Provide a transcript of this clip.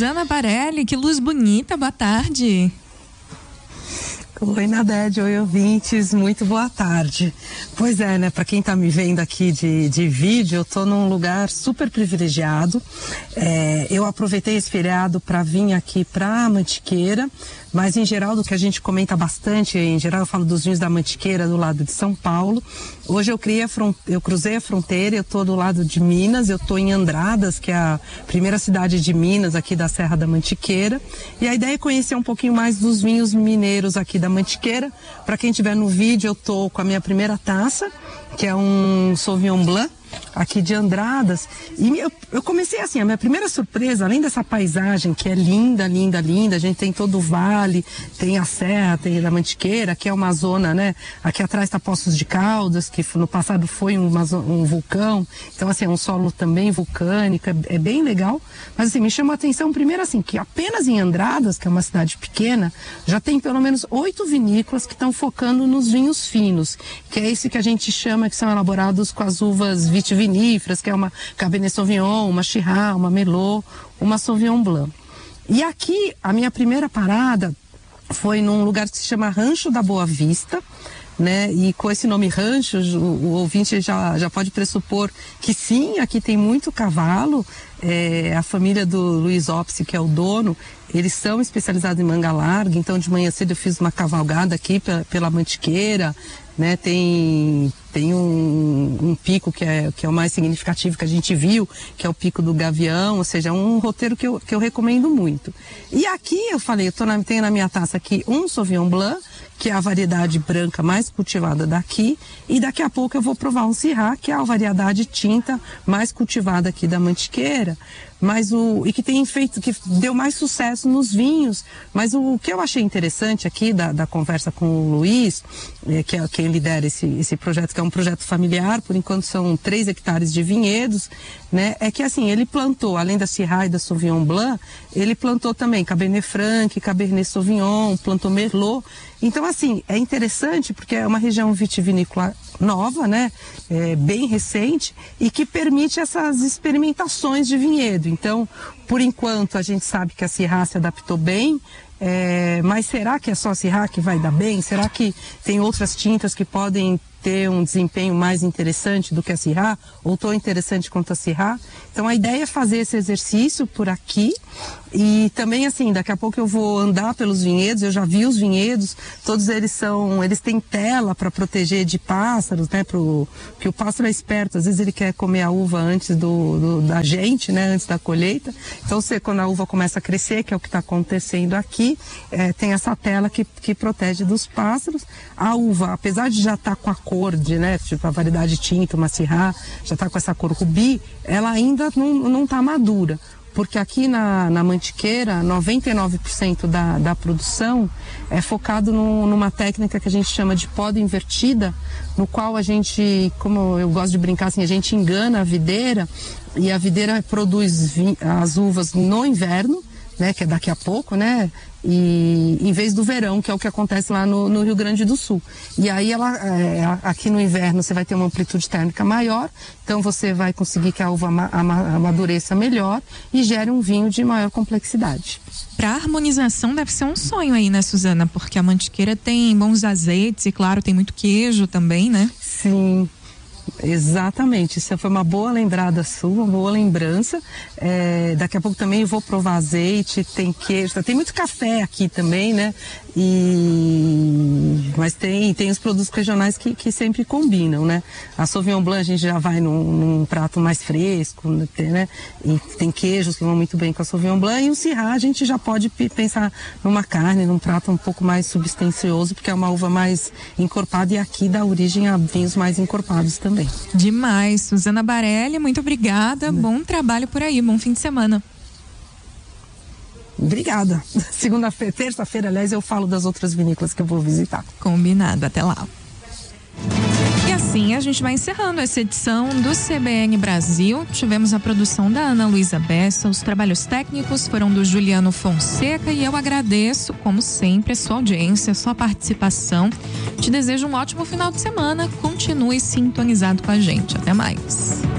Suzana Barelli, que luz bonita, boa tarde. Oi, Nadede, oi, ouvintes, muito boa tarde. Pois é, né, para quem tá me vendo aqui de vídeo, eu tô num lugar super privilegiado. Eu aproveitei esse feriado para vir aqui pra Mantiqueira, mas em geral do que a gente comenta bastante, em geral eu falo dos vinhos da Mantiqueira do lado de São Paulo. Hoje eu cruzei a fronteira, eu tô do lado de Minas, eu tô em Andradas, que é a primeira cidade de Minas aqui da Serra da Mantiqueira. E a ideia é conhecer um pouquinho mais dos vinhos mineiros aqui da Mantiqueira. Para quem estiver no vídeo, eu tô com a minha primeira taça, que é um Sauvignon Blanc, aqui de Andradas. E eu comecei assim, a minha primeira surpresa, além dessa paisagem que é linda, linda, linda, a gente tem todo o vale, tem a serra, tem a Mantiqueira, que é uma zona, né? Aqui atrás está Poços de Caldas, que no passado foi um vulcão, então assim, é um solo também vulcânico, é bem legal. Mas assim, me chamou a atenção primeiro assim, que apenas em Andradas, que é uma cidade pequena, já tem pelo menos 8 vinícolas que estão focando nos vinhos finos, que é esse que a gente chama, que são elaborados com as uvas vitiviníferas, que é uma Cabernet Sauvignon, uma Shiraz, uma Merlot, uma Sauvignon Blanc. E aqui, a minha primeira parada foi num lugar que se chama Rancho da Boa Vista, né? E com esse nome rancho, o ouvinte já pode pressupor que sim, aqui tem muito cavalo. A família do Luiz Opsi, que é o dono, eles são especializados em manga larga, então de manhã cedo eu fiz uma cavalgada aqui pela Mantiqueira, né? Tem um pico que é o mais significativo que a gente viu, que é o Pico do Gavião, ou seja, um roteiro que eu recomendo muito. E aqui eu falei, tenho na minha taça aqui um Sauvignon Blanc, que é a variedade branca mais cultivada daqui, e daqui a pouco eu vou provar um Syrah, que é a variedade tinta mais cultivada aqui da Mantiqueira, e que que deu mais sucesso nos vinhos. Mas o que eu achei interessante aqui da conversa com o Luiz, que é quem lidera esse projeto, que é um projeto familiar, por enquanto são 3 hectares de vinhedos, né? É que assim, ele plantou, além da Syrah e da Sauvignon Blanc, ele plantou também Cabernet Franc, Cabernet Sauvignon, plantou Merlot. Então assim, é interessante porque é uma região vitivinícola nova, né? Bem recente, e que permite essas experimentações de vinhedo. Então, por enquanto, a gente sabe que a Syrah se adaptou bem, mas será que é só a Syrah que vai dar bem? Será que tem outras tintas que podem ter um desempenho mais interessante do que a Syrah, ou tão interessante quanto a Syrah? Então a ideia é fazer esse exercício por aqui, e também assim, daqui a pouco eu vou andar pelos vinhedos, eu já vi os vinhedos, todos eles têm tela para proteger de pássaros, né, que o pássaro é esperto, às vezes ele quer comer a uva antes da gente, né, antes da colheita. Então quando a uva começa a crescer, que é o que está acontecendo aqui, tem essa tela que protege dos pássaros. A uva, apesar de já estar com a cor né, tipo a variedade tinta, uma Syrah, já está com essa cor rubi, ela ainda não está madura. Porque aqui na Mantiqueira, 99% da produção é focado numa técnica que a gente chama de poda invertida, no qual a gente, como eu gosto de brincar assim, a gente engana a videira, e a videira produz as uvas no inverno, né, que é daqui a pouco, né, e em vez do verão, que é o que acontece lá no Rio Grande do Sul. E aí aqui no inverno você vai ter uma amplitude térmica maior, então você vai conseguir que a uva amadureça melhor e gere um vinho de maior complexidade. Para harmonização deve ser um sonho aí, né, Suzana? Porque a Mantiqueira tem bons azeites e, claro, tem muito queijo também, né? Sim. Exatamente, isso foi uma boa lembrada sua, uma boa lembrança. Daqui a pouco também eu vou provar azeite, tem queijo, tem muito café aqui também, né? Mas tem os produtos regionais que sempre combinam, né? A Sauvignon Blanc a gente já vai num prato mais fresco, né? E tem queijos que vão muito bem com a Sauvignon Blanc, e o Syrah a gente já pode pensar numa carne, num prato um pouco mais substancioso, porque é uma uva mais encorpada, e aqui dá origem a vinhos mais encorpados também. Demais. Suzana Barelli, muito obrigada. Bom trabalho por aí, bom fim de semana. Obrigada. Terça-feira, aliás, eu falo das outras vinícolas que eu vou visitar. Combinado, até lá. E assim a gente vai encerrando essa edição do CBN Brasil. Tivemos a produção da Ana Luísa Bessa, os trabalhos técnicos foram do Juliano Fonseca, e eu agradeço, como sempre, a sua audiência, a sua participação. Te desejo um ótimo final de semana. Continue sintonizado com a gente. Até mais.